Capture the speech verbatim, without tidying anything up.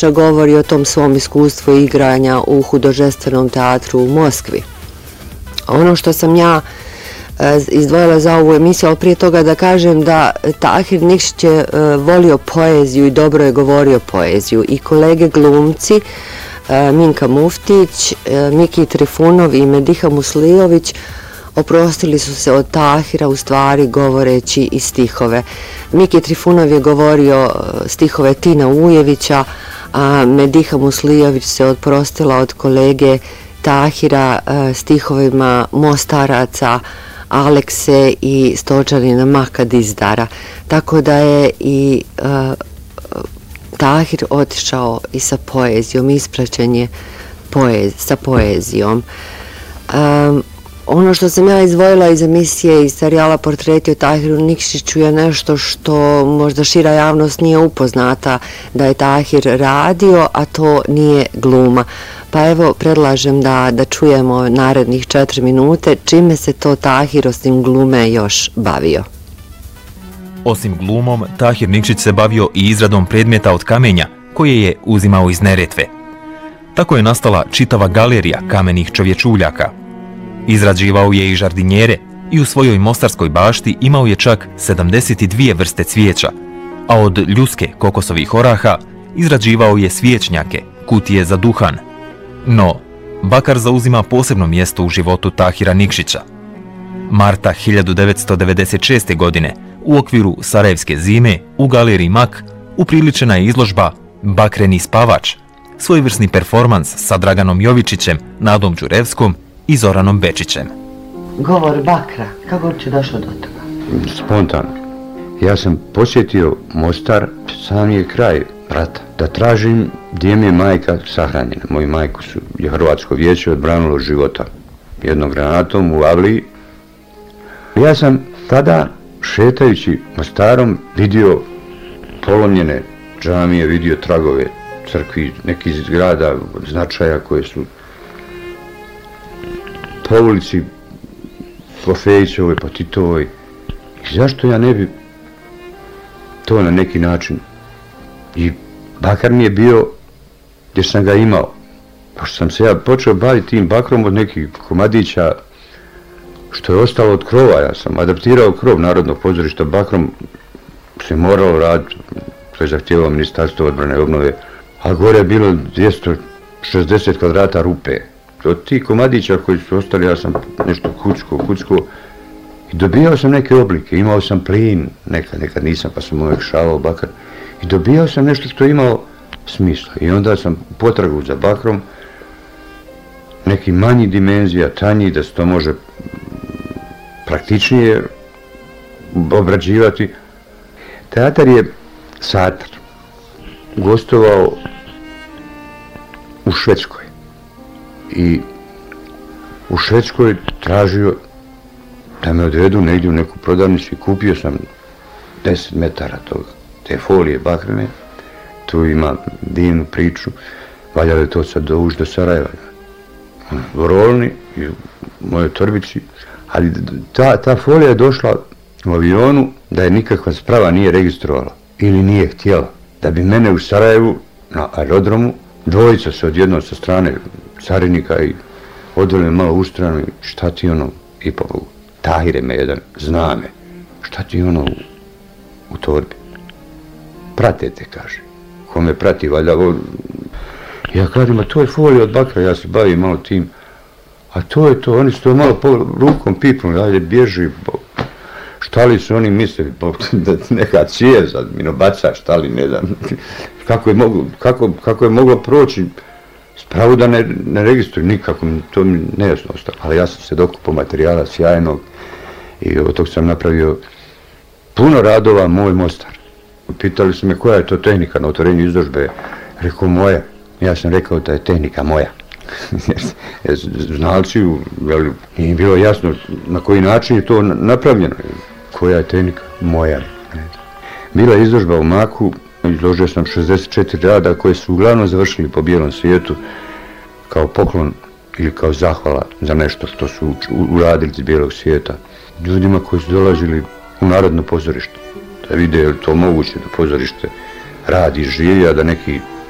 priča govori o tom svom iskustvu igranja u Hudžestvenom teatru u Moskvi. Ono što sam ja izdvojila za ovu emisiju, ali prije toga da kažem da Tahir Nikšić je volio poeziju i dobro je govorio poeziju. I kolege glumci, Minka Muftić, Miki Trifunov i Mediha Muslijović, oprostili su se od Tahira u stvari govoreći i stihove. Miki Trifunov je govorio stihove Tina Ujevića, a Mediha Muslijović se oprostila od kolege Tahira stihovima Mostaraca, Alekse i Stočanina Maka Dizdara. Tako da je i uh, Tahir otišao i sa poezijom, ispraćen je poez, sa poezijom. Um, ono što sam ja izdvojila iz emisije iz serijala Portreti o Tahiru Nikšiću je nešto što možda šira javnost nije upoznata da je Tahir radio, a to nije gluma. Pa evo, predlažem da, da čujemo narednih četiri minute čime se to Tahir osim glume još bavio. Osim glumom, Tahir Nikšić se bavio i izradom predmeta od kamenja koje je uzimao iz Neretve. Tako je nastala čitava galerija kamenih čovječuljaka. Izrađivao je i žardinjere i u svojoj mostarskoj bašti imao je čak sedamdeset dvije vrste cvijeća, a od ljuske kokosovih oraha izrađivao je svijećnjake, kutije za duhan. No, bakar zauzima posebno mjesto u životu Tahira Nikšića. Marta hiljadu devetsto devedeset šeste. godine u okviru Sarajevske zime u galeriji Mak upriličena je izložba Bakreni spavač, svojevrsni performans sa Draganom Jovičićem, Nadom Đurevskom i Zoranom Bečićem. Govor bakra, kako će došlo do toga? Spontano. Ja sam posjetio Mostar, sam je kraj rata, da tražim gdje mi je majka sahranjena. Moju majku su je Hrvatsko vijeće odbranilo života jednom granatom u Avliji. Ja sam tada, šetajući Mostarom, vidio polomljene džamije, vidio tragove crkvi, nekih zgrada značaja koje su po ulici, po Fejićevoj, po Titovoj. I zašto ja ne bi to na neki način? I bakar mi je bio gdje sam ga imao. Pošto sam se ja počeo baviti tim bakrom od nekih komadića što je ostalo od krova. Ja sam adaptirao krov Narodnog pozorišta bakrom, se moralo raditi, to je zahtjevalo Ministarstvo odbrane i obnove, a gore je bilo dvjesto šezdeset kvadrata rupe. Od tih komadića koji su ostali, ja sam nešto kucko, kucko i dobijao sam neke oblike, imao sam plin, nekad, nekad nisam, pa sam uvijek šavao bakar i dobijao sam nešto što je imalo smisla i onda sam potragu za bakrom neki manji dimenzija, tanji, da se to može praktičnije obrađivati. Teatar je Satar gostovao u Švedskoj i u Švedskoj tražio da me odvedu negdje u neku prodavnicu i kupio sam deset metara toga, te folije bakrene. Tu ima divnu priču, valjalo je to sad dovući do Sarajeva. U rolni i u mojoj torbici, ali ta, ta folija je došla u avionu da je nikakva sprava nije registrovala ili nije htjela. Da bi mene u Sarajevu na aerodromu dvojica se odjednom sa strane carinika i odveli malo u stranu i šta ti ono, i po Tahire me jedan, zna me, šta ti ono u, u torbi? Prate te, kaže. Ko me prati, valjda, ovo... Ja kažem, a to je folija od bakra, ja se bavim malo tim. A to je to, oni su to malo po rukom pipnuli, ajde, bježi, bo... šta li su oni mislili, bo, da neka cijeza, minobaca, šta li, ne znam, kako je moglo, kako, kako je moglo proći, spravu da ne, ne registruju, nikako, to mi nejasno ostalo. Ali ja sam se dokupao materijala sjajnog i od tog sam napravio puno radova, moj Mostar. Pitali su me koja je to tehnika na otvorenju izložbe, rekao moja. Ja sam rekao da je tehnika moja. Znalci, nije im bilo jasno na koji način je to napravljeno. Koja je tehnika? Moja. Bila je izložba u Maku, izložio sam šezdeset četiri rada koje su uglavnom završili po bijelom svijetu kao poklon ili kao zahvala za nešto što su uradili iz bijelog svijeta. Ljudima koji su dolazili u Narodno pozorište, da vide je li to moguće da pozorište radi i živi, a da neki